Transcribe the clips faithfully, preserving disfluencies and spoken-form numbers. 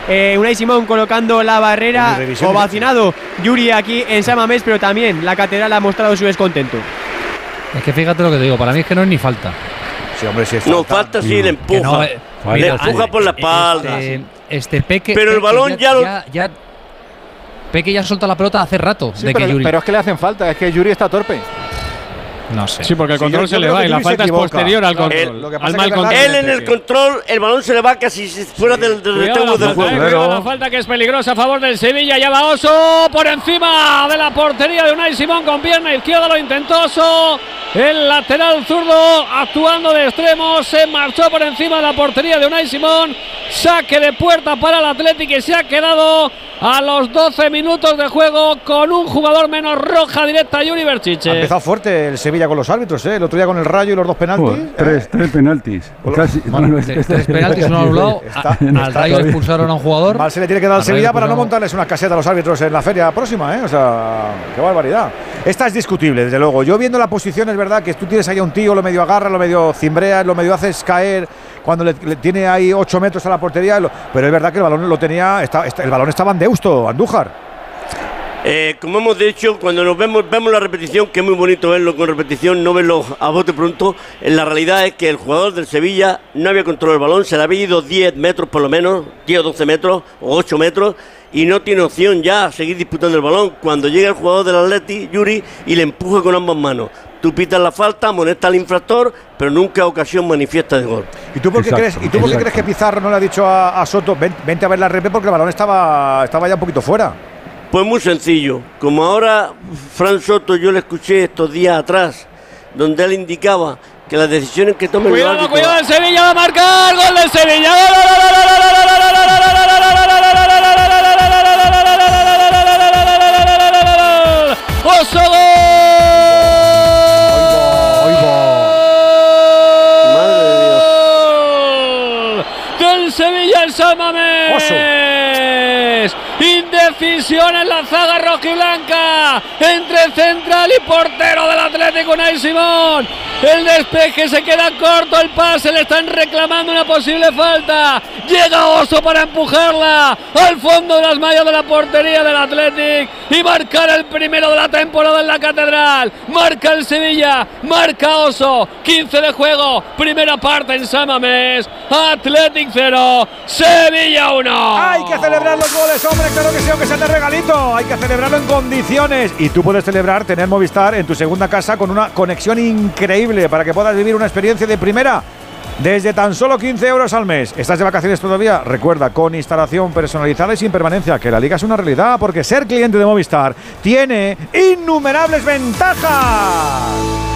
eh, Unai Simón colocando la barrera, ovacionado Yuri aquí en San Mamés, pero también la Catedral ha mostrado su descontento. Es que fíjate lo que te digo, para mí es que no es ni falta. Sí, hombre, si es no, falta, falta sí, le empuja. No, eh, le mira, empuja por la espalda. Este, este Peque. Pero el Peque balón ya, ya lo. Ya, ya, Peque ya soltó la pelota hace rato. Sí, de pero, que Yuri. pero es que le hacen falta, es que Yuri está torpe. No sé. Sí, porque el control sí, se le va y la falta es posterior al control. El, lo que al mal control. Él en el control, el balón se le va casi fuera del, del rectángulo del juego. Cuidado la falta que es peligrosa a favor del Sevilla. Ya va Oso por encima de la portería de Unai Simón con pierna izquierda. Lo intentó Oso. El lateral zurdo actuando de extremo. Se marchó por encima de la portería de Unai Simón. Saque de puerta para el Atlético y se ha quedado a los doce minutos de juego con un jugador menos. Roja directa Yuri Berchiche. Ha empezado fuerte el Sevilla con los árbitros, ¿eh? El otro día con el Rayo y los dos penaltis. Oh, tres, eh. tres penaltis. Casi, bueno, bueno, tres, tres penaltis, uno anulado. Al Rayo le expulsaron a un jugador. Mal se le tiene que dar al Sevilla para no montarles una caseta a los árbitros en la feria próxima, ¿eh? O sea, qué barbaridad. Esta es discutible, desde luego. Yo viendo la posición, es verdad que tú tienes ahí a un tío, lo medio agarra, lo medio cimbreas, lo medio haces caer cuando le, le tiene ahí ocho metros a la portería. Lo, pero es verdad que el balón lo tenía, está, está, el balón estaba en Deusto, Andújar. Eh, como hemos dicho, cuando nos vemos vemos la repetición, que es muy bonito verlo con repetición, no verlo a bote pronto, en la realidad es que el jugador del Sevilla no había controlado el balón, se le había ido diez metros por lo menos, diez o doce metros o ocho metros, y no tiene opción ya a seguir disputando el balón. Cuando llega el jugador del Atleti, Yuri, y le empuja con ambas manos. Tú pitas la falta, amonesta al infractor, pero nunca ocasión manifiesta de gol. ¿Y tú por qué, exacto, crees, ¿y tú por qué crees que Pizarro no le ha dicho a, a Soto, ven, vente a ver la repe, porque el balón estaba, estaba ya un poquito fuera? Pues muy sencillo, como ahora Fran Soto yo le escuché estos días atrás, donde él indicaba que las decisiones que tome cuidado, el árbitro... Cuidado, el Sevilla va a marcar, gol del Sevilla. ¡Oso, gol! ¡Madre de Dios! Del Sevilla en San Mamés. ¡Oso! Indecisión en la zaga rojiblanca entre el central y portero del Atlético, Unai Simón. El despeje se queda corto, el pase, le están reclamando una posible falta. Llega Oso para empujarla al fondo de las mallas de la portería del Atlético y marcar el primero de la temporada en la Catedral. Marca el Sevilla, marca Oso. quince de juego, primera parte en San Mamés. Atlético cero, Sevilla uno. Hay que celebrar los goles, hombre, claro que sí, aunque sea de regalito. Hay que celebrarlo en condiciones. Y tú puedes celebrar tener Movistar en tu segunda casa con una conexión increíble para que puedas vivir una experiencia de primera desde tan solo quince euros al mes. ¿Estás de vacaciones todavía? Recuerda, con instalación personalizada y sin permanencia, que la liga es una realidad, porque ser cliente de Movistar tiene innumerables ventajas.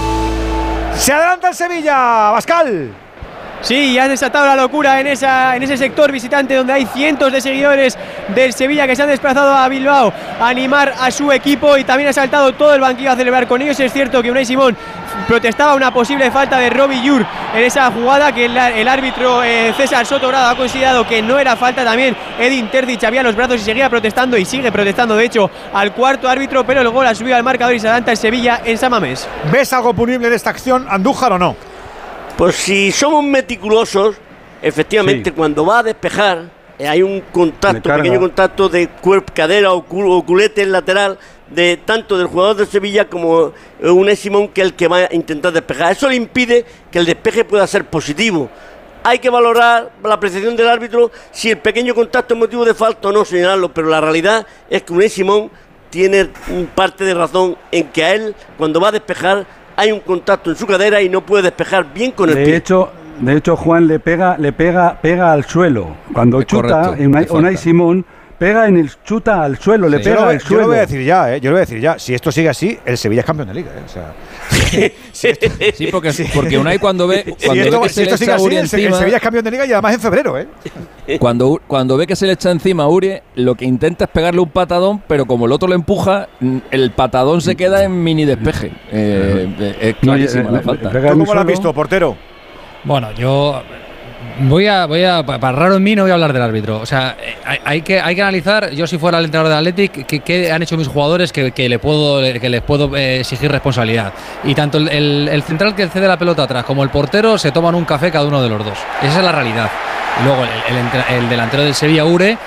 Se adelanta el Sevilla, Bascal. Sí, ya has desatado la locura en, esa, en ese sector visitante donde hay cientos de seguidores del Sevilla que se han desplazado a Bilbao a animar a su equipo, y también ha saltado todo el banquillo a celebrar con ellos. Es cierto que Unai Simón protestaba una posible falta de Robbie Yur en esa jugada que el, el árbitro eh, César Sotogrado ha considerado que no era falta. También Edin Terzic había los brazos y seguía protestando, y sigue protestando de hecho al cuarto árbitro, pero el gol ha subido al marcador y se adelanta el Sevilla en San Mamés. ¿Ves algo punible de esta acción, Andújar, o no? Pues si somos meticulosos, efectivamente, sí, cuando va a despejar, eh, hay un contacto, pequeño contacto de cuerpo, cadera o, cul o culete lateral de tanto del jugador de Sevilla como eh, Unai Simón, que es el que va a intentar despejar. Eso le impide que el despeje pueda ser positivo. Hay que valorar la apreciación del árbitro si el pequeño contacto es motivo de falta o no, señalarlo, pero la realidad es que Unai Simón tiene parte de razón en que a él, cuando va a despejar, hay un contacto en su cadera y no puede despejar bien con el de pie. Hecho, de hecho, Juan le pega, le pega, pega al suelo. Cuando es chuta, correcto, Unai, Unai Simón pega en el chuta al suelo, sí, le pega al suelo. Yo lo voy a decir ya, ¿eh? Yo lo voy a decir ya. Si esto sigue así, el Sevilla es campeón de liga, ¿eh? O sea, si esto, sí, porque, porque Unai cuando ve, cuando si esto, ve que si se esto le sigue echa así, Uri el, encima, el Sevilla es campeón de liga y además en febrero, ¿eh? Cuando, cuando ve que se le echa encima a Uri, lo que intenta es pegarle un patadón, pero como el otro lo empuja, el patadón se queda en mini despeje. Eh, es clarísima la falta. ¿Tú cómo lo has visto, portero? Bueno, yo voy a, voy a, para raro en mí no voy a hablar del árbitro. O sea, hay, hay que, hay que analizar, yo si fuera el entrenador del Athletic, qué, qué han hecho mis jugadores que, que, le puedo, que les puedo eh, exigir responsabilidad. Y tanto el, el, el central que cede la pelota atrás como el portero se toman un café cada uno de los dos. Esa es la realidad. Y luego el, el, el delantero del Sevilla, Ure,